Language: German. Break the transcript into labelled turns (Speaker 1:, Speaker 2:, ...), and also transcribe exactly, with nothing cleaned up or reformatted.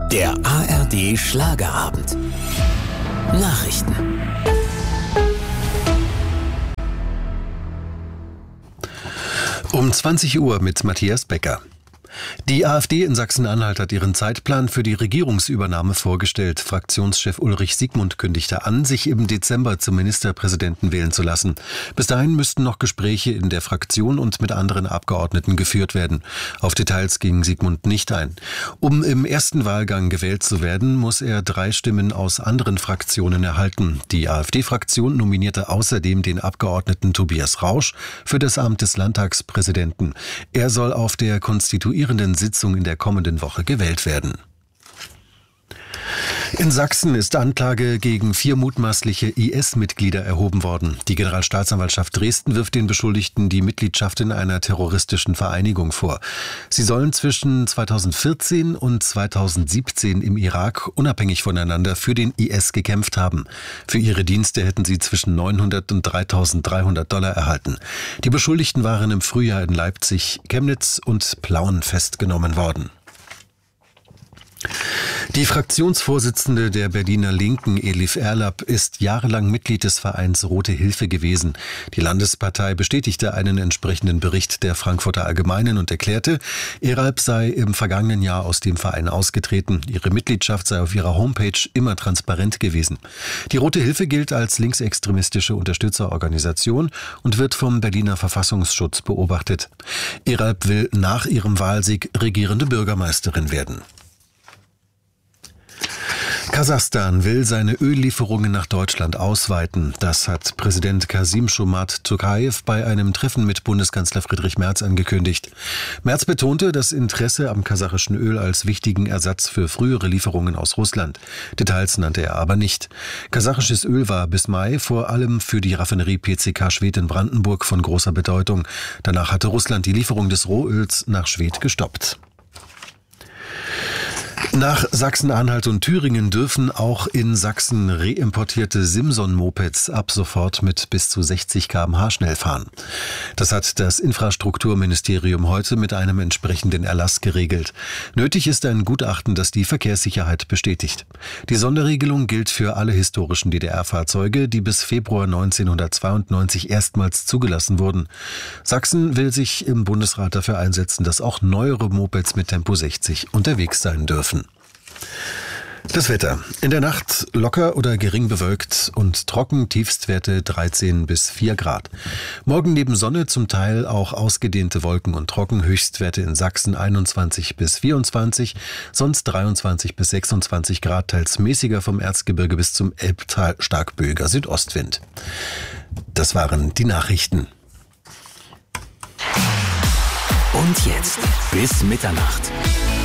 Speaker 1: Der A R D Schlagerabend. Nachrichten.
Speaker 2: Um zwanzig Uhr mit Matthias Becker. Die AfD in Sachsen-Anhalt hat ihren Zeitplan für die Regierungsübernahme vorgestellt. Fraktionschef Ulrich Siegmund kündigte an, sich im Dezember zum Ministerpräsidenten wählen zu lassen. Bis dahin müssten noch Gespräche in der Fraktion und mit anderen Abgeordneten geführt werden. Auf Details ging Siegmund nicht ein. Um im ersten Wahlgang gewählt zu werden, muss er drei Stimmen aus anderen Fraktionen erhalten. Die AfD-Fraktion nominierte außerdem den Abgeordneten Tobias Rausch für das Amt des Landtagspräsidenten. Er soll auf der konstituierenden Sitzung in der kommenden Woche gewählt werden. In Sachsen ist Anklage gegen vier mutmaßliche I S-Mitglieder erhoben worden. Die Generalstaatsanwaltschaft Dresden wirft den Beschuldigten die Mitgliedschaft in einer terroristischen Vereinigung vor. Sie sollen zwischen zweitausendvierzehn und zweitausendsiebzehn im Irak unabhängig voneinander für den I S gekämpft haben. Für ihre Dienste hätten sie zwischen neunhundert und dreitausenddreihundert Dollar erhalten. Die Beschuldigten waren im Frühjahr in Leipzig, Chemnitz und Plauen festgenommen worden. Die Fraktionsvorsitzende der Berliner Linken, Elif Erlab, ist jahrelang Mitglied des Vereins Rote Hilfe gewesen. Die Landespartei bestätigte einen entsprechenden Bericht der Frankfurter Allgemeinen und erklärte, Erlab sei im vergangenen Jahr aus dem Verein ausgetreten. Ihre Mitgliedschaft sei auf ihrer Homepage immer transparent gewesen. Die Rote Hilfe gilt als linksextremistische Unterstützerorganisation und wird vom Berliner Verfassungsschutz beobachtet. Erlab will nach ihrem Wahlsieg regierende Bürgermeisterin werden. Kasachstan will seine Öllieferungen nach Deutschland ausweiten. Das hat Präsident Kasim-Jomart Tokayev bei einem Treffen mit Bundeskanzler Friedrich Merz angekündigt. Merz betonte das Interesse am kasachischen Öl als wichtigen Ersatz für frühere Lieferungen aus Russland. Details nannte er aber nicht. Kasachisches Öl war bis Mai vor allem für die Raffinerie P C K Schwedt in Brandenburg von großer Bedeutung. Danach hatte Russland die Lieferung des Rohöls nach Schwedt gestoppt. Nach Sachsen-Anhalt und Thüringen dürfen auch in Sachsen reimportierte Simson-Mopeds ab sofort mit bis zu sechzig Kilometer pro Stunde schnell fahren. Das hat das Infrastrukturministerium heute mit einem entsprechenden Erlass geregelt. Nötig ist ein Gutachten, das die Verkehrssicherheit bestätigt. Die Sonderregelung gilt für alle historischen D D R-Fahrzeuge, die bis Februar neunzehnhundertzweiundneunzig erstmals zugelassen wurden. Sachsen will sich im Bundesrat dafür einsetzen, dass auch neuere Mopeds mit Tempo sechzig unterwegs sein dürfen. Das Wetter. In der Nacht locker oder gering bewölkt und trocken, Tiefstwerte dreizehn bis vier Grad. Morgen neben Sonne zum Teil auch ausgedehnte Wolken und trocken, Höchstwerte in Sachsen einundzwanzig bis vierundzwanzig, sonst dreiundzwanzig bis sechsundzwanzig Grad, teils mäßiger vom Erzgebirge bis zum Elbtal, stark böiger Südostwind. Das waren die Nachrichten.
Speaker 1: Und jetzt bis Mitternacht.